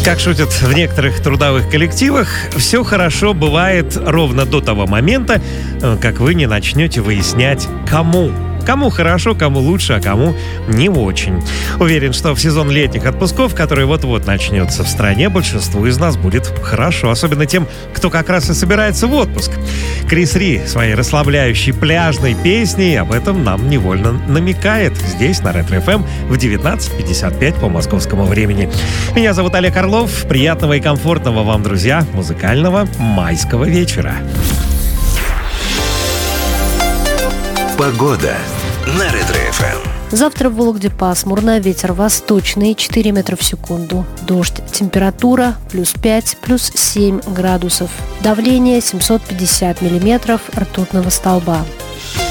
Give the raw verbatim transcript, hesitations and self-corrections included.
Как шутят в некоторых трудовых коллективах, все хорошо бывает ровно до того момента, как вы не начнете выяснять, кому. Кому хорошо, кому лучше, а кому не очень. Уверен, что в сезон летних отпусков, который вот-вот начнется в стране, большинству из нас будет хорошо. Особенно тем, кто как раз и собирается в отпуск. Крис Ри своей расслабляющей пляжной песней об этом нам невольно намекает здесь, на Ретро эф эм, в девятнадцать пятьдесят пять по московскому времени. Меня зовут Олег Орлов. Приятного и комфортного вам, друзья, музыкального майского вечера. Погода на Ретро эф эм. Завтра в Вологде пасмурно, ветер восточный, четыре метра в секунду. Дождь, температура плюс пять, плюс семь градусов. Давление семьсот пятьдесят миллиметров ртутного столба.